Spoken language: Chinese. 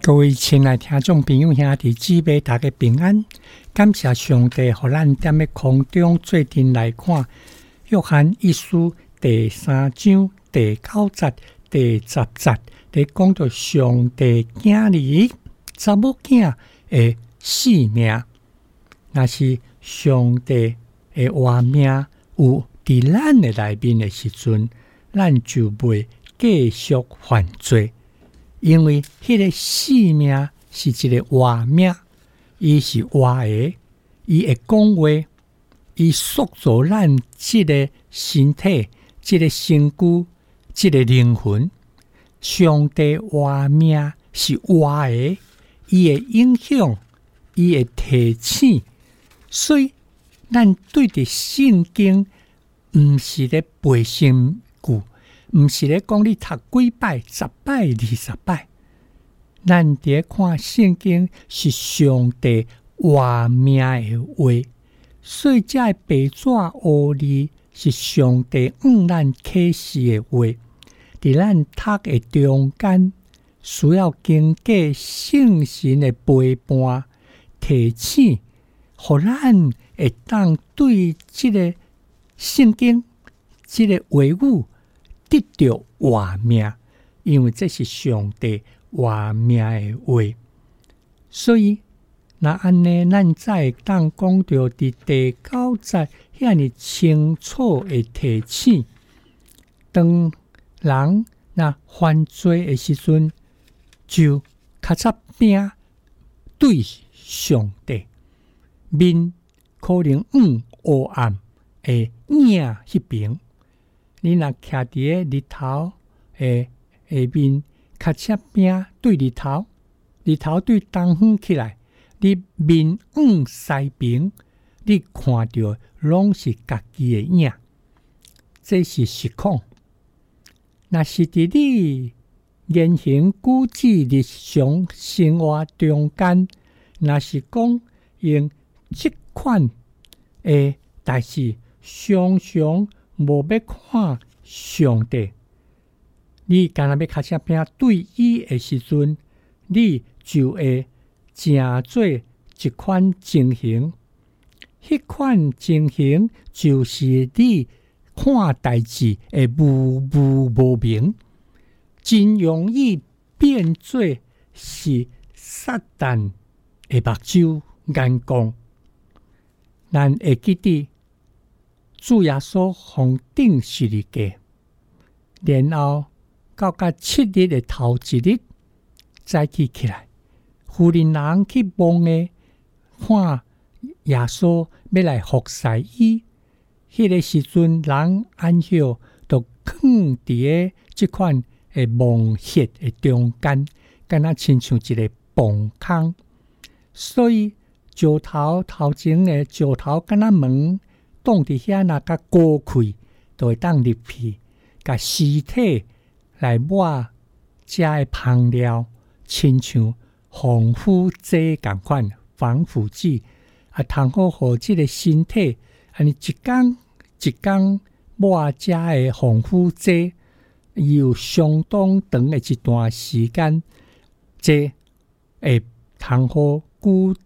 各位亲爱听众朋友兄弟姊妹，大家平安！感谢上帝，让咱踮咧空中做阵来看约翰一书第3章第9节、第10节，咧讲到上帝囝儿查某囝的性命。若是上帝的话命有伫咱的内面的时阵，咱就袂继续犯罪。因为迄个性命是一个活命，伊是活的，伊会讲话，伊塑造咱即个身体、即个身躯、即个灵魂。上帝活命是活的，伊会影响，伊会提醒，所以咱对着圣经，毋是咧背身句。毋是咧讲你读几摆、10摆、20摆，咱伫看圣经是上帝活命的话，所以这白纸黑字是上帝咱启示的话，伫咱读的中间，需要经过圣神的陪伴、提醒，互咱会当对这个圣经、这个话语得到活命，因为这是上帝活命的话。所以那安尼，咱才会当讲到伫第9节遐尼清楚的提醒，当人若犯罪的时阵，就较早拼对上帝，面可能黑暗的影迄边。你若徛伫个日头下面，较侧边对日头，日头对东方起来，你面西边，你看到拢是家己的影，这是实况。若是伫你言行举止日常生活中间，若是讲用这款的代志，常常无要看上帝，你干那要较侧边对伊的时阵，你就会成做一款情形。迄款情形就是你看代志会无明，真容易变做是撒旦的目睭眼光。咱会记得主耶稣从顶十字架，然后到7日的头一日再起来，妇人人去望的看耶稣要来服侍伊，迄个时阵人按照就放伫个即款的墓穴的中间，敢若亲像一个墓坑，所以石头头前的石头敢若门。挡伫遐，若甲高开，就会当入去，甲尸体来抹遮的香料，亲像防腐剂共款，防腐剂通好互即个身体，安尼一工一工抹遮的防腐剂，有相当长的一段时间，这会通好久